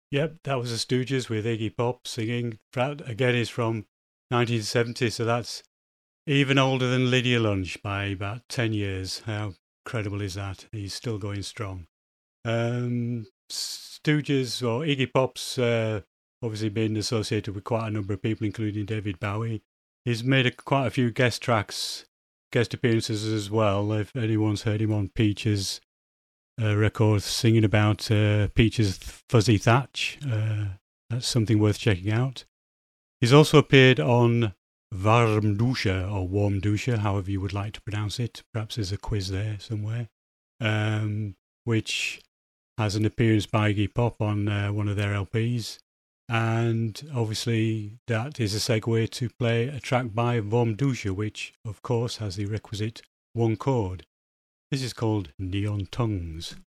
Yep, that was the Stooges with Iggy Pop singing. That again is from 1970, so that's even older than Lydia Lunch by about 10 years. How incredible is that? He's still going strong. Stooges or Iggy Pop's obviously been associated with quite a number of people, including David Bowie. He's made quite a few guest tracks, guest appearances as well. If anyone's heard him on Peaches record singing about Peaches Fuzzy Thatch, that's something worth checking out. He's also appeared on Warm Dusche or Warm Dusche, however you would like to pronounce it. Perhaps there's a quiz there somewhere, which has an appearance by Iggy Pop on one of their LPs. And obviously that is a segue to play a track by Warm Dusche, which of course has the requisite one chord. This is called Neon Tongues.